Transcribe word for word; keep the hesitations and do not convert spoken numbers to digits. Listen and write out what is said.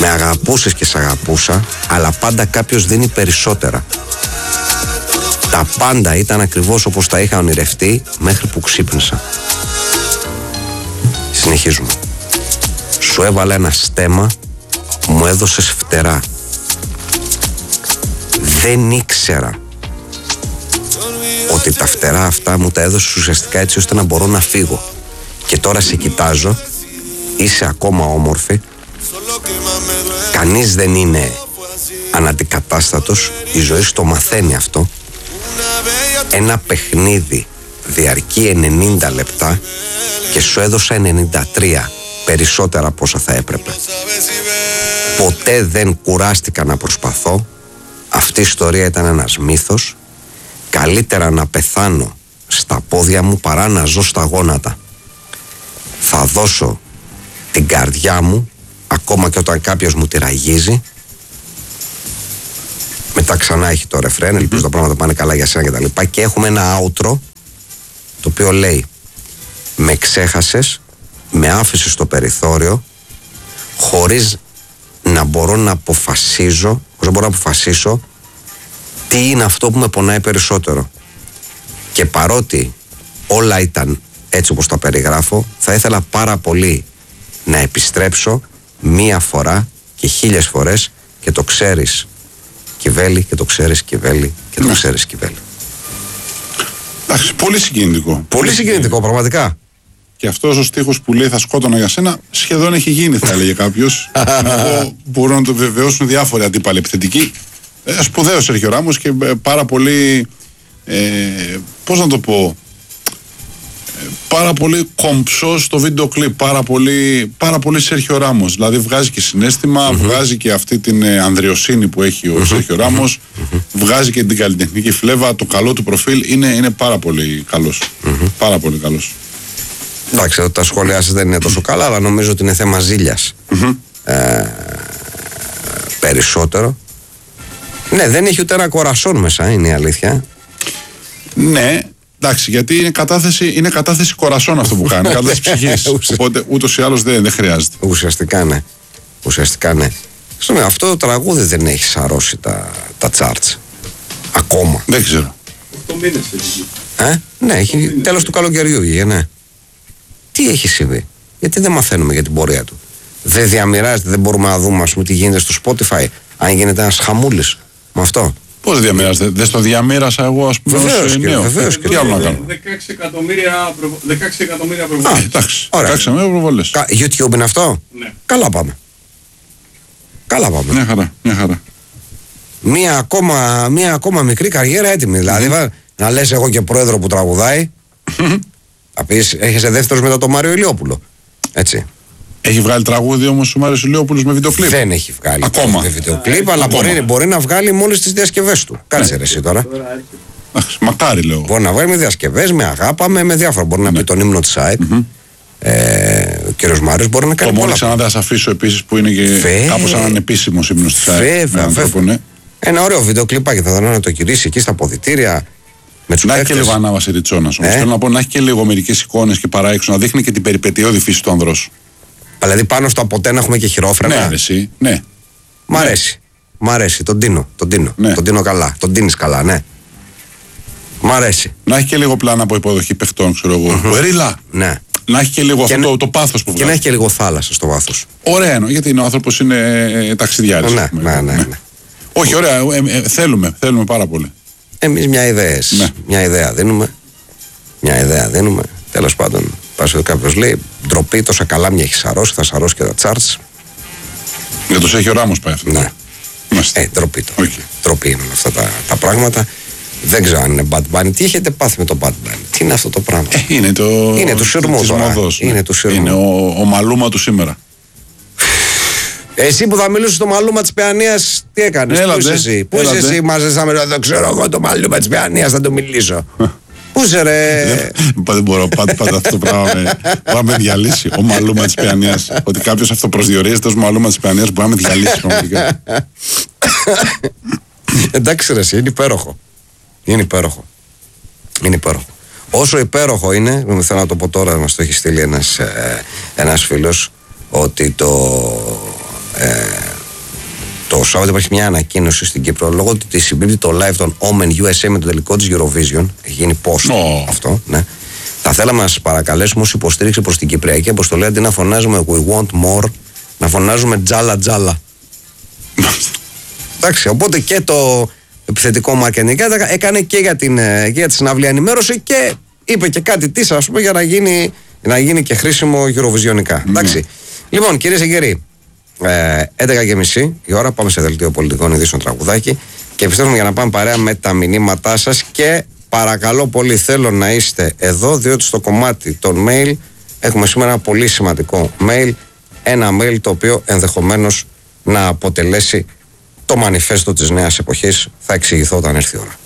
Με αγαπούσες και σ' αγαπούσα, αλλά πάντα κάποιος δίνει περισσότερα. Τα πάντα ήταν ακριβώς όπως τα είχα ονειρευτεί μέχρι που ξύπνησα. Συνεχίζουμε. Σου έβαλα ένα στέμμα, μου έδωσες φτερά. Δεν ήξερα ότι τα φτερά αυτά μου τα έδωσες ουσιαστικά έτσι ώστε να μπορώ να φύγω. Και τώρα σε κοιτάζω, είσαι ακόμα όμορφη. Κανείς δεν είναι αναντικατάστατος, η ζωή σου το μαθαίνει αυτό. Ένα παιχνίδι διαρκεί ενενήντα λεπτά και σου έδωσα ενενήντα τρία, περισσότερα από όσα θα έπρεπε. Ποτέ δεν κουράστηκα να προσπαθώ. Αυτή η ιστορία ήταν ένας μύθος. Καλύτερα να πεθάνω στα πόδια μου παρά να ζω στα γόνατα. Θα δώσω την καρδιά μου ακόμα και όταν κάποιος μου τη ραγίζει. Μετά ξανά έχει το ρεφρέν, ελπίζω τα πράγματα πάνε καλά για σένα και τα λοιπά. Και έχουμε ένα outro το οποίο λέει: με ξέχασες, με άφησες στο περιθώριο, χωρίς να μπορώ να αποφασίζω, χωρίς να μπορώ να αποφασίσω τι είναι αυτό που με πονάει περισσότερο. Και παρότι όλα ήταν έτσι όπως τα περιγράφω, θα ήθελα πάρα πολύ να επιστρέψω μία φορά και χίλιες φορές, και το ξέρεις Κιβέλη, και το ξέρεις Κιβέλη, και το ξέρεις Κιβέλη. Εντάξει, πολύ συγκινητικό. Πολύ, πολύ συγκινητικό, πραγματικά. Και αυτός ο στίχος που λέει θα σκότωνα για σένα, σχεδόν έχει γίνει, θα έλεγε κάποιος. Εγώ μπορώ να το βεβαιώσουν διάφοροι αντίπαλοι επιθετικοί. Ε, σπουδαίος Σέρχιο Ράμος και ε, πάρα πολύ. Ε, πώς να το πω. Ε, πάρα πολύ κομψό στο βίντεο κλιπ. Πάρα πολύ, πάρα πολύ Σέρχιο Ράμος. Δηλαδή βγάζει και συναίσθημα, mm-hmm. βγάζει και αυτή την ε, ανδριοσύνη που έχει ο mm-hmm. Σέρχιο Ράμος, mm-hmm. βγάζει και την καλλιτεχνική φλέβα, το καλό του προφίλ. Είναι, είναι πάρα πολύ καλός. Mm-hmm. Πάρα πολύ καλός. Εντάξει, τα σχόλιά σας δεν είναι τόσο καλά, αλλά νομίζω ότι είναι θέμα ζήλιας. Mm-hmm. Ε, περισσότερο. Ναι, δεν έχει ούτε ένα κορασόν μέσα, είναι η αλήθεια. Ναι, εντάξει, γιατί είναι κατάθεση, είναι κατάθεση κορασόν αυτό που κάνει, κατάθεση ψυχής. Οπότε ούτως ή άλλως δεν, δεν χρειάζεται. Ουσιαστικά ναι. Ουσιαστικά ναι. Στον, αυτό το τραγούδι δεν έχει σαρώσει τα, τα charts. Ακόμα. Δεν ξέρω. οκτώ μήνες έχει. Ε, ναι, έχει τέλος του καλοκαιριού βγήκε, ναι. Τι έχει συμβεί, γιατί δεν μαθαίνουμε για την πορεία του. Δεν διαμοιράζεται, δεν μπορούμε να δούμε, ας πούμε, τι γίνεται στο Spotify. Αν γίνεται ένας χαμούλης με αυτό. Πώς διαμοιράζεται, δεν στο διαμήρασα εγώ, ας πούμε. Βεβαίως και, βεβαίως και. Τι άλλο να κάνω. δεκαέξι εκατομμύρια προβολές. Εντάξει, δεκαέξι εκατομμύρια προβολές. YouTube είναι αυτό. Ναι. Καλά πάμε. Καλά πάμε. Μια χαρά, μια χαρά. Μία ακόμα, μία ακόμα μικρή καριέρα έτοιμη. Δηλαδή, mm-hmm. να λες εγώ και πρόεδρο που τραγουδάει. Θα πεις, έχεσαι δεύτερος μετά τον Μάριο Ηλιόπουλο. Έτσι. Έχει βγάλει τραγούδι όμως ο Μάριος Ηλιόπουλος με βιντεοκλίπ. Δεν έχει βγάλει ακόμα με βιντεοκλίπ, αλλά μπορεί, μπορεί να βγάλει μόλις τις διασκευές του. Κάτσε ρε εσύ τώρα. Μακάρι λέω. Μπορεί να βγάλει με διασκευές, με αγάπα, με, με διάφορα. Μπορεί να πει τον ύμνο της ΑΕΚ. Mm-hmm. Ε, ο κύριος Μάριος μπορεί να κάνει το πολλά. Το μόλις ξανά θα αφήσω επίσης που είναι και Φε... κάπως ανεπίσημος ύμνος της ΑΕΚ. Βέβαια, βέβαια. Ένα ωραίο βιντεοκλιπάκι θα δω να το γυρίσει εκεί στα ποδητήρια. Να έχει και λίγο ανάβαση ριτσόνας όμως. Ε? Θέλω να πω να έχει και λίγο μερικές εικόνες και παράεξω, να δείχνει και την περιπετειώδη φύση του ανδρός. Δηλαδή πάνω στο ποτέ να έχουμε και χειρόφρενα. Ναι, εσύ, ναι. Μ' αρέσει. Μ' αρέσει. Τον τίνω. Τον τίνω. Ναι. Τον τίνω καλά. Τον τίνεις καλά, ναι. Μ' αρέσει. Να έχει και λίγο πλάνα από υποδοχή παιχτών, ξέρω εγώ. Mm-hmm. Ερήλα. Ναι. Να έχει και λίγο και αυτό το, το πάθος που βγάζει. Και να έχει και λίγο θάλασσα στο βάθος. Ωραία εννοώ, γιατί είναι ο άνθρωπος είναι ε, ταξιδιάρης. Ναι, ναι, ναι, ναι, ναι. Όχι, ωραία. Ε, ε, θέλουμε, θέλουμε πάρα πολύ. Εμείς μια ιδέα. Ναι. Μια ιδέα δίνουμε. Μια ιδέα δίνουμε. Τέλος πάντων, πας κάποιος λέει ντροπή, τόσα καλά μια έχει σαρώσει, θα σαρώσει και τα charts. Για το Σέρχιο Ράμος πάει αυτό. Ναι. Είμαστε. Ε, ντροπή το. Okay. Ντροπή είναι αυτά τα, τα πράγματα. Δεν ξέρω αν είναι Bad Bunny. Τι έχετε πάθει με το Bad Bunny? Τι είναι αυτό το πράγμα? Ε, είναι το. Είναι του σειρμού τώρα. Μοδός, ναι. Είναι του σειρμού. Είναι ο, ο Μαλούμα του σήμερα. Εσύ που θα μιλήσεις στο Μαλούμα της Παιανίας, τι έκανες? Πού είσαι εσύ? Πού είσαι εσύ? Μαζέσαμε εδώ, δεν ξέρω εγώ το Μαλούμα της Παιανίας, θα το μιλήσω. Πού είσαι ρε? Δεν μπορώ πάντα πάντα αυτό το πράγμα να με διαλύσει. Ο Μαλούμα της Παιανίας. Ότι κάποιος αυτοπροσδιορίζεται ως Μαλούμα της Παιανίας μπορεί να με διαλύσει. Εντάξει ρε εσύ, είναι υπέροχο. Είναι υπέροχο. Είναι υπέροχο. Όσο υπέροχο είναι, θέλω να το πω τώρα, μας το έχει στείλει ένας, ε, ένας φίλος, ότι το, ε, το Σάββατο υπάρχει μια ανακοίνωση στην Κύπρο λόγω ότι συμπίπτει το live των Omen γιου ες έι με το τελικό της Eurovision. Έχει γίνει post Oh. αυτό, ναι. Θα θέλαμε να σας παρακαλέσουμε ως υποστήριξη προς την Κυπριακή αποστολή αντί να φωνάζουμε We want more, να φωνάζουμε τζάλα τζάλα. Εντάξει, οπότε και το επιθετικό marketing έκανε και για, την, και για τη συναυλία ενημέρωση και είπε και κάτι της, ας πούμε, για να γίνει, να γίνει και χρήσιμο Eurovisionικά. Mm. Εντάξει. Λοιπόν, κυρίες και κύριοι, ε, έντεκα και μισή η ώρα, πάμε σε δελτίο πολιτικών ειδήσεων τραγουδάκι και επιστρέφουμε για να πάμε παρέα με τα μηνύματά σας και παρακαλώ πολύ θέλω να είστε εδώ διότι στο κομμάτι των mail έχουμε σήμερα ένα πολύ σημαντικό mail, ένα mail το οποίο ενδεχομένως να αποτελέσει το μανιφέστο της νέας εποχής. Θα εξηγηθώ όταν έρθει η ώρα.